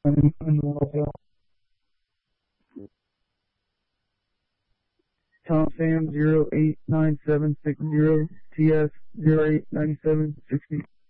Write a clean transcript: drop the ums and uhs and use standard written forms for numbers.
in the hotel. Tom Sam 08970 TS 089760.